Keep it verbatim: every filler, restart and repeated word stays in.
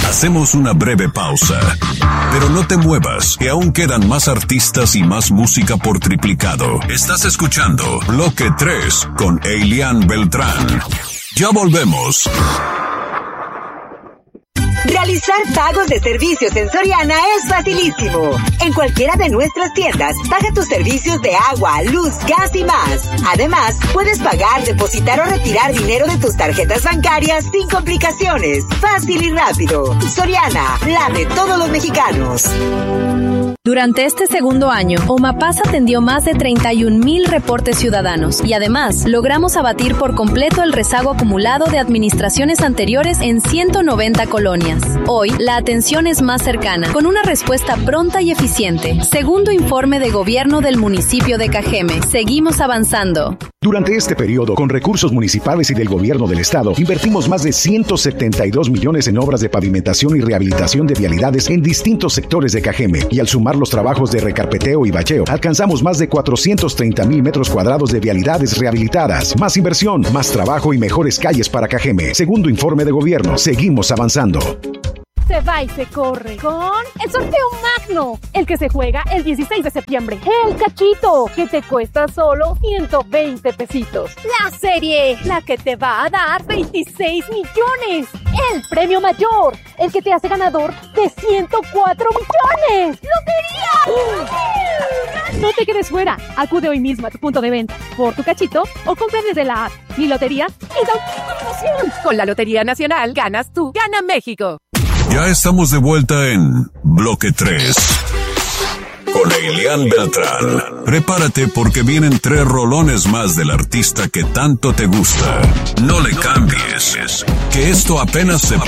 Hacemos una breve pausa. Pero no te muevas, que aún quedan más artistas y más música por triplicado. Estás escuchando Bloque tres con Elian Beltrán. Ya volvemos. Realizar pagos de servicios en Soriana es facilísimo. En cualquiera de nuestras tiendas, paga tus servicios de agua, luz, gas y más. Además, puedes pagar, depositar o retirar dinero de tus tarjetas bancarias sin complicaciones. Fácil y rápido. Soriana, la de todos los mexicanos. Durante este segundo año, OMAPAS atendió más de treinta y un mil reportes ciudadanos y además logramos abatir por completo el rezago acumulado de administraciones anteriores en ciento noventa colonias. Hoy, la atención es más cercana, con una respuesta pronta y eficiente. Segundo informe de gobierno del municipio de Cajeme. Seguimos avanzando. Durante este periodo, con recursos municipales y del gobierno del estado, invertimos más de ciento setenta y dos millones en obras de pavimentación y rehabilitación de vialidades en distintos sectores de Cajeme. Y al sumar los trabajos de recarpeteo y bacheo, alcanzamos más de cuatrocientos treinta mil metros cuadrados de vialidades rehabilitadas. Más inversión, más trabajo y mejores calles para Cajeme. Segundo informe de gobierno, seguimos avanzando. Se va y se corre con el sorteo magno, el que se juega el dieciséis de septiembre. El cachito, que te cuesta solo ciento veinte pesitos. La serie, la que te va a dar veintiséis millones. El premio mayor, el que te hace ganador de ciento cuatro millones. ¡Lotería! No te quedes fuera. Acude hoy mismo a tu punto de venta por tu cachito o compra desde la app. Mi lotería es la última promoción. Con la Lotería Nacional ganas tú, gana México. Ya estamos de vuelta en Bloque tres con Elian Beltrán. Prepárate porque vienen tres rolones más del artista que tanto te gusta. No le cambies, que esto apenas se